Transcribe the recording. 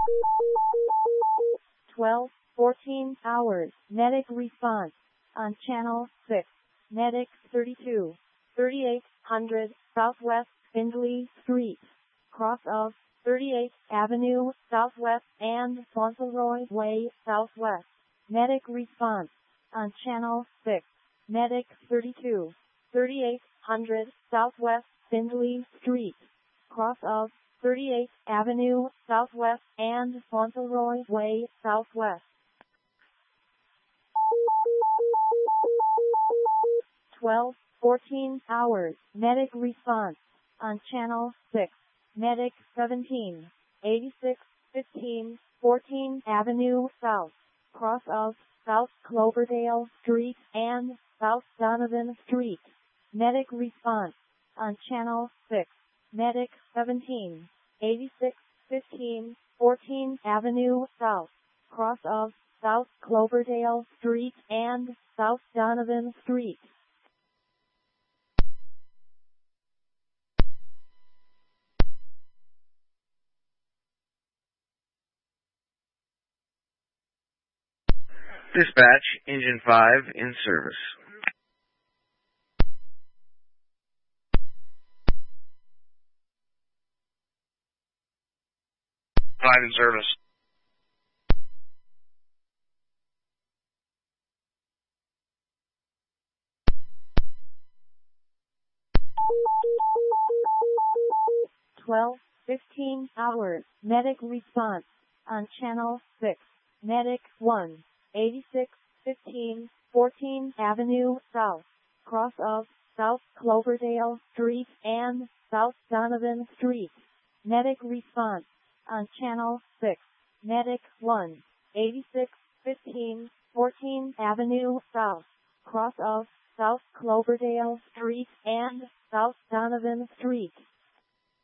12:14 hours. Medic response on channel 6. Medic 32, 3800 Southwest Findlay Street, cross of 38th Avenue Southwest and Fauntleroy Way Southwest. Medic response on channel 6. Medic 32, 3800 Southwest Findlay Street, cross of 38th Avenue Southwest and Fauntleroy Way Southwest. 12:14 hours. Medic response on channel 6. Medic 17, 8615 14th Avenue South, cross of South Cloverdale Street and South Donovan Street. Medic response on channel 6. Medic 17, 8615 14th Avenue South, cross of South Cloverdale Street and South Donovan Street. Dispatch, Engine 5 in service. Five in service. Twelve 15 hours. Medic response on channel 6. Medic 1, 8615 14th Avenue South, cross of South Cloverdale Street and South Donovan Street. Medic response on channel 6. Medic 1, 8615 14th Avenue South, cross of South Cloverdale Street and South Donovan Street.